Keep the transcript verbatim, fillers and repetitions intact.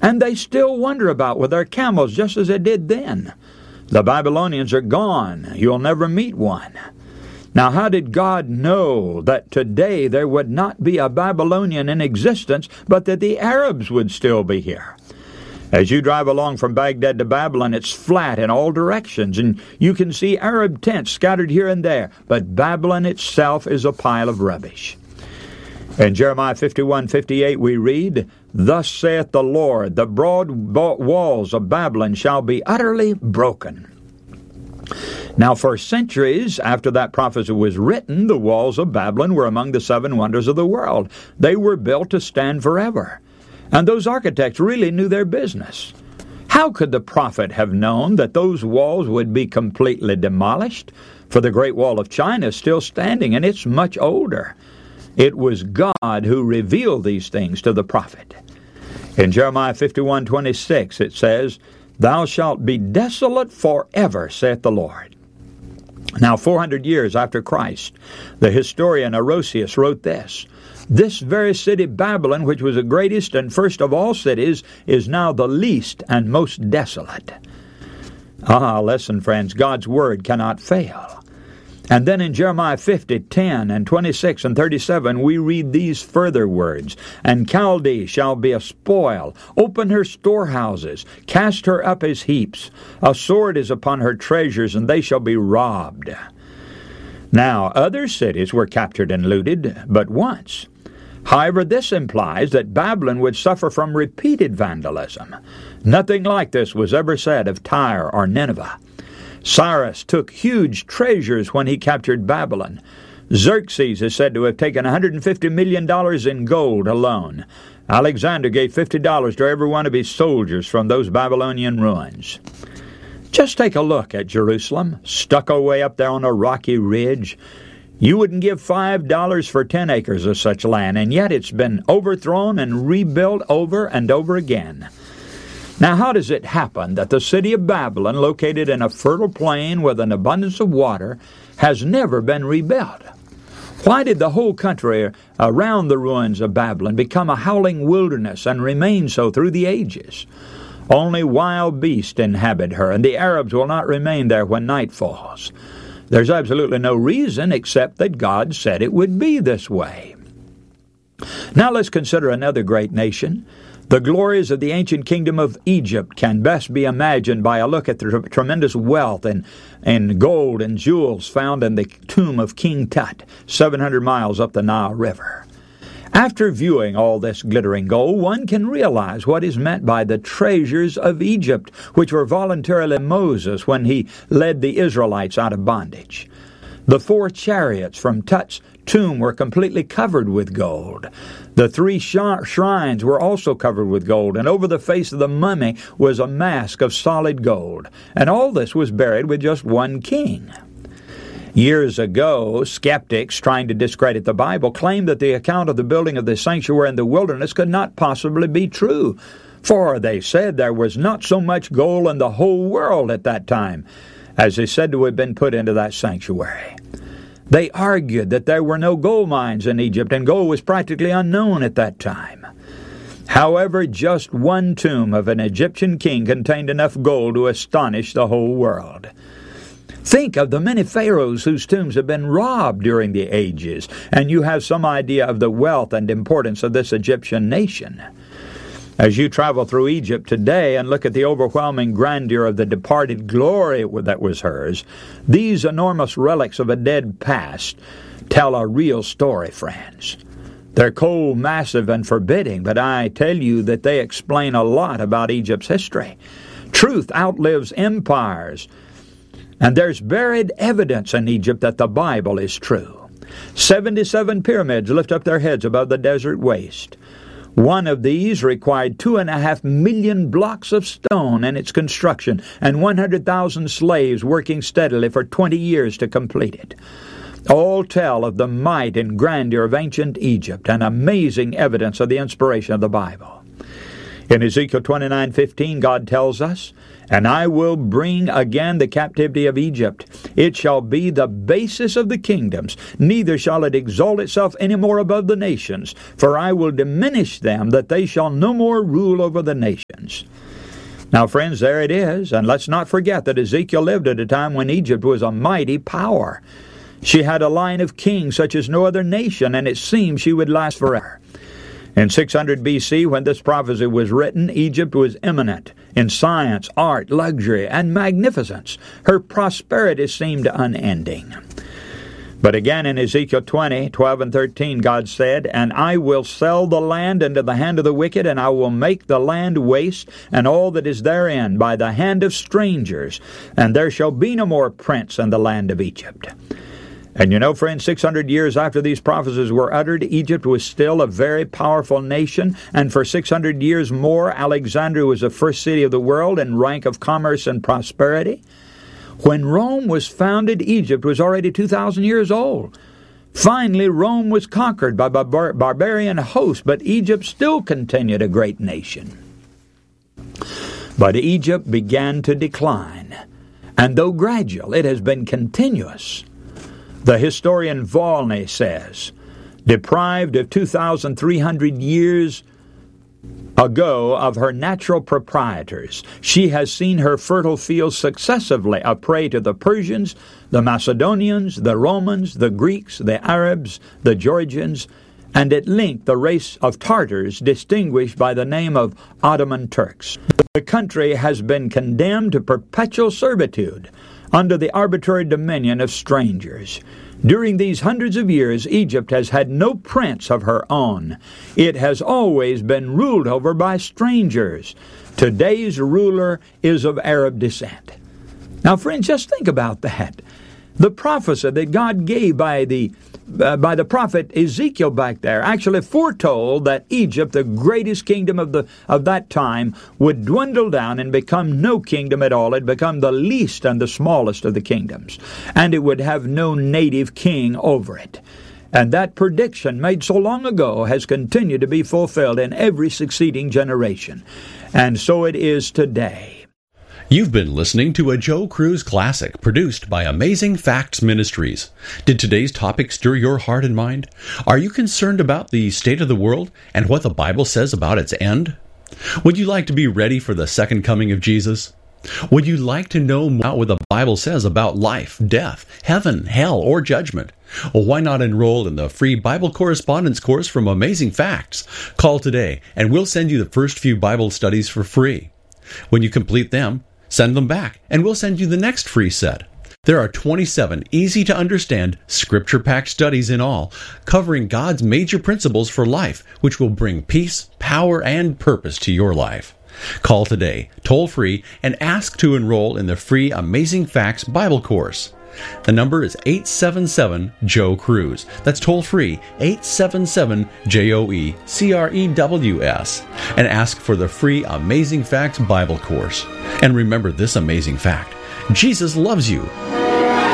and they still wander about with their camels just as they did then. The Babylonians are gone. You'll never meet one. Now, how did God know that today there would not be a Babylonian in existence, but that the Arabs would still be here? As you drive along from Baghdad to Babylon, it's flat in all directions, and you can see Arab tents scattered here and there, but Babylon itself is a pile of rubbish. In Jeremiah fifty-one fifty-eight we read, "Thus saith the Lord, the broad walls of Babylon shall be utterly broken." Now, for centuries after that prophecy was written, the walls of Babylon were among the seven wonders of the world. They were built to stand forever. And those architects really knew their business. How could the prophet have known that those walls would be completely demolished? For the Great Wall of China is still standing, and it's much older. It was God who revealed these things to the prophet. In Jeremiah fifty-one twenty-six it says, "Thou shalt be desolate forever, saith the Lord." Now, four hundred years after Christ, the historian Orosius wrote this, "This very city Babylon, which was the greatest and first of all cities, is now the least and most desolate." Ah, listen, friends, God's word cannot fail. And then in Jeremiah fifty ten and twenty-six and thirty-seven, we read these further words, "And Chaldee shall be a spoil, open her storehouses, cast her up as heaps. A sword is upon her treasures, and they shall be robbed." Now, other cities were captured and looted but once. However, this implies that Babylon would suffer from repeated vandalism. Nothing like this was ever said of Tyre or Nineveh. Cyrus took huge treasures when he captured Babylon. Xerxes is said to have taken one hundred fifty million dollars in gold alone. Alexander gave fifty dollars to every one of his soldiers from those Babylonian ruins. Just take a look at Jerusalem, stuck away up there on a rocky ridge. You wouldn't give five dollars for ten acres of such land, and yet it's been overthrown and rebuilt over and over again. Now, how does it happen that the city of Babylon, located in a fertile plain with an abundance of water, has never been rebuilt? Why did the whole country around the ruins of Babylon become a howling wilderness and remain so through the ages? Only wild beasts inhabit her, and the Arabs will not remain there when night falls. There's absolutely no reason except that God said it would be this way. Now let's consider another great nation. The glories of the ancient kingdom of Egypt can best be imagined by a look at the tr- tremendous wealth and, and gold and jewels found in the tomb of King Tut, seven hundred miles up the Nile River. After viewing all this glittering gold, one can realize what is meant by the treasures of Egypt, which were voluntarily Moses when he led the Israelites out of bondage. The four chariots from Tut's tomb were completely covered with gold. The three sh- shrines were also covered with gold, and over the face of the mummy was a mask of solid gold. And all this was buried with just one king. Years ago, skeptics trying to discredit the Bible claimed that the account of the building of the sanctuary in the wilderness could not possibly be true, for they said there was not so much gold in the whole world at that time as is said to have been put into that sanctuary. They argued that there were no gold mines in Egypt, and gold was practically unknown at that time. However, just one tomb of an Egyptian king contained enough gold to astonish the whole world. Think of the many pharaohs whose tombs have been robbed during the ages, and you have some idea of the wealth and importance of this Egyptian nation. As you travel through Egypt today and look at the overwhelming grandeur of the departed glory that was hers, these enormous relics of a dead past tell a real story, friends. They're cold, massive, and forbidding, but I tell you that they explain a lot about Egypt's history. Truth outlives empires, and there's buried evidence in Egypt that the Bible is true. Seventy-seven pyramids lift up their heads above the desert waste. One of these required two and a half million blocks of stone in its construction and one hundred thousand slaves working steadily for twenty years to complete it. All tell of the might and grandeur of ancient Egypt and amazing evidence of the inspiration of the Bible. In Ezekiel twenty-nine fifteen, God tells us, "And I will bring again the captivity of Egypt. It shall be the basis of the kingdoms, neither shall it exalt itself any more above the nations. For I will diminish them, that they shall no more rule over the nations." Now, friends, there it is. And let's not forget that Ezekiel lived at a time when Egypt was a mighty power. She had a line of kings such as no other nation, and it seemed she would last forever. In six hundred B C, when this prophecy was written, Egypt was eminent in science, art, luxury, and magnificence. Her prosperity seemed unending. But again in Ezekiel twenty, twelve and thirteen, God said, "And I will sell the land into the hand of the wicked, and I will make the land waste, and all that is therein, by the hand of strangers, and there shall be no more prince in the land of Egypt." And you know, friends, six hundred years after these prophecies were uttered, Egypt was still a very powerful nation, and for six hundred years more, Alexandria was the first city of the world in rank of commerce and prosperity. When Rome was founded, Egypt was already two thousand years old. Finally, Rome was conquered by bar- barbarian hosts, but Egypt still continued a great nation. But Egypt began to decline, and though gradual, it has been continuous. The historian Volney says, deprived of two thousand three hundred years ago of her natural proprietors, she has seen her fertile fields successively a prey to the Persians, the Macedonians, the Romans, the Greeks, the Arabs, the Georgians, and at length the race of Tartars distinguished by the name of Ottoman Turks. The country has been condemned to perpetual servitude under the arbitrary dominion of strangers. During these hundreds of years, Egypt has had no prince of her own. It has always been ruled over by strangers. Today's ruler is of Arab descent. Now, friends, just think about that. The prophecy that God gave by the uh, by the prophet Ezekiel back there actually foretold that Egypt, the greatest kingdom of the of that time, would dwindle down and become no kingdom at all. It'd become the least and the smallest of the kingdoms, and it would have no native king over it. And that prediction made so long ago has continued to be fulfilled in every succeeding generation. And so it is today. You've been listening to a Joe Crews Classic produced by Amazing Facts Ministries. Did today's topic stir your heart and mind? Are you concerned about the state of the world and what the Bible says about its end? Would you like to be ready for the second coming of Jesus? Would you like to know more about what the Bible says about life, death, heaven, hell, or judgment? Well, why not enroll in the free Bible correspondence course from Amazing Facts? Call today and we'll send you the first few Bible studies for free. When you complete them, send them back, and we'll send you the next free set. There are twenty-seven easy-to-understand, scripture-packed studies in all, covering God's major principles for life, which will bring peace, power, and purpose to your life. Call today, toll-free, and ask to enroll in the free Amazing Facts Bible course. The number is eight seven seven, Joe Crews. That's toll-free, eight seven seven, J O E C R E W S. And ask for the free Amazing Facts Bible course. And remember this amazing fact: Jesus loves you.